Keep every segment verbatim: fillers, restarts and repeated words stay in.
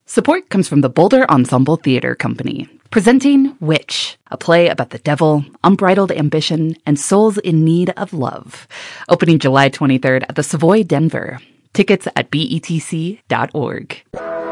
Support comes from the Boulder Ensemble Theater Company, presenting Witch, a play about the devil, unbridled ambition, and souls in need of love. Opening July twenty-third at the Savoy, Denver. Tickets at B E T C dot org.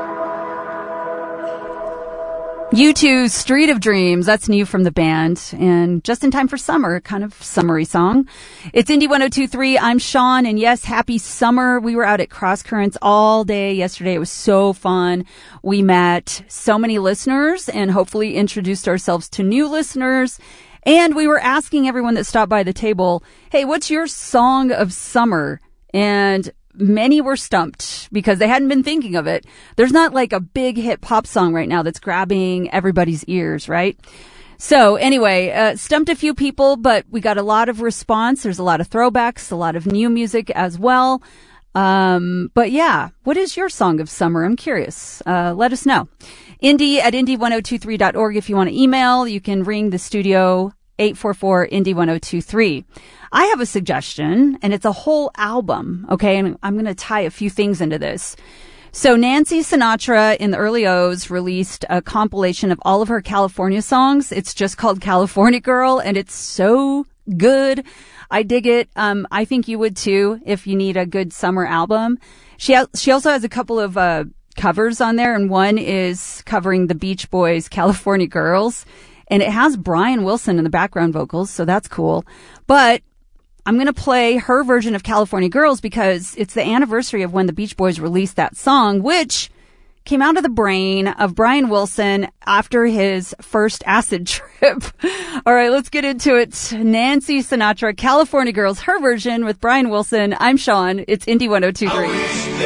U two's Street of Dreams, that's new from the band, and just in time for summer, kind of summery song. It's Indie one oh two point three, I'm Sean, and yes, happy summer. We were out at Cross Currents all day yesterday. It was so fun. We met so many listeners and hopefully introduced ourselves to new listeners. And we were asking everyone that stopped by the table, hey, what's your song of summer? And many were stumped because they hadn't been thinking of it. There's not like a big hit pop song right now that's grabbing everybody's ears, right? So anyway, uh, stumped a few people, but we got a lot of response. There's a lot of throwbacks, a lot of new music as well. Um, but yeah, what is your song of summer? I'm curious. Uh, let us know. Indie at indie one oh two three dot org if you want to email. You can ring the studio eight four four indie one oh two three. I have a suggestion, and it's a whole album, okay? And I'm going to tie a few things into this. So Nancy Sinatra in the early O's released a compilation of all of her California songs. It's just called California Girl, and it's so good. I dig it. Um, I think you would too if you need a good summer album. She ha- she also has a couple of uh, covers on there, and one is covering the Beach Boys' California Girls. And it has Brian Wilson in the background vocals, so that's cool. But I'm going to play her version of California Girls because it's the anniversary of when the Beach Boys released that song, which came out of the brain of Brian Wilson after his first acid trip. All right, let's get into it. Nancy Sinatra, California Girls, her version with Brian Wilson. I'm Sean. It's Indie one oh two point three.